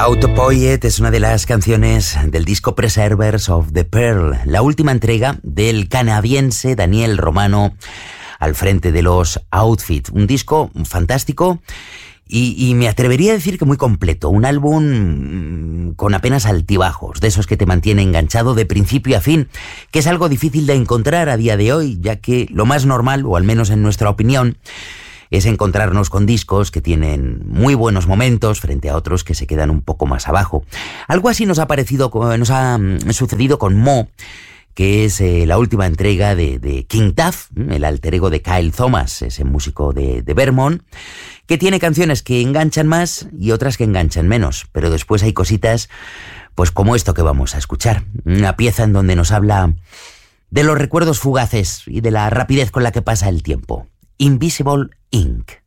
Autopoiet es una de las canciones del disco Preservers of the Pearl, la última entrega del canadiense Daniel Romano al frente de los Outfit. Un disco fantástico y me atrevería a decir que muy completo. Un álbum con apenas altibajos, de esos que te mantiene enganchado de principio a fin, que es algo difícil de encontrar a día de hoy, ya que lo más normal, o al menos en nuestra opinión, es encontrarnos con discos que tienen muy buenos momentos frente a otros que se quedan un poco más abajo. Algo así nos ha sucedido con Mo, que es la última entrega de King Tuff, el alter ego de Kyle Thomas, ese músico de Vermont, que tiene canciones que enganchan más y otras que enganchan menos, pero después hay cositas pues como esto que vamos a escuchar, una pieza en donde nos habla de los recuerdos fugaces y de la rapidez con la que pasa el tiempo. Invisible Ink.